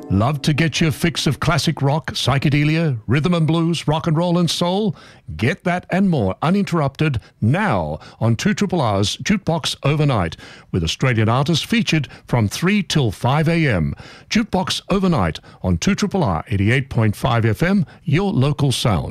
Love to get your fix of classic rock, psychedelia, rhythm and blues, rock and roll and soul? Get that and more uninterrupted now on 2RRR's Jukebox Overnight, with Australian artists featured from 3 till 5 a.m. Jukebox Overnight on 2RRR 88.5 FM, your local sound.